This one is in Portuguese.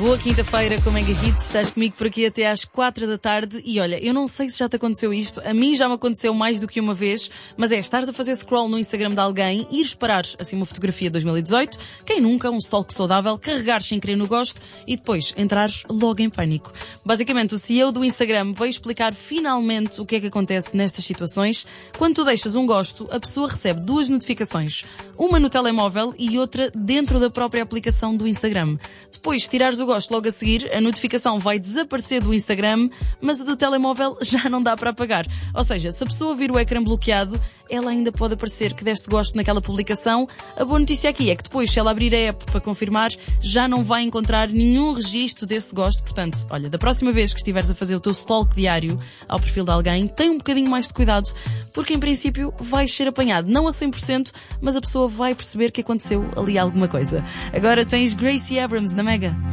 Boa quinta-feira com Mega Hits, estás comigo por aqui até às 4 da tarde e olha, eu não sei se já te aconteceu isto, a mim já me aconteceu mais do que uma vez, mas estares a fazer scroll no Instagram de alguém, ires parar assim uma fotografia de 2018, quem nunca, um stalk saudável, carregares sem querer no gosto e depois entrares logo em pânico. Basicamente, o CEO do Instagram veio explicar finalmente o que é que acontece nestas situações. Quando tu deixas um gosto, a pessoa recebe duas notificações, uma no telemóvel e outra dentro da própria aplicação do Instagram. Depois, se tirares o gosto logo a seguir, a notificação vai desaparecer do Instagram, mas a do telemóvel já não dá para apagar. Ou seja, se a pessoa vir o ecrã bloqueado, ela ainda pode aparecer que deste gosto naquela publicação. A boa notícia aqui é que depois, se ela abrir a app para confirmar, já não vai encontrar nenhum registro desse gosto. Portanto, olha, da próxima vez que estiveres a fazer o teu stalk diário ao perfil de alguém, tem um bocadinho mais de cuidado, porque em princípio vais ser apanhado. Não a 100%, mas a pessoa vai perceber que aconteceu ali alguma coisa. Agora tens Gracie Abrams na Mega.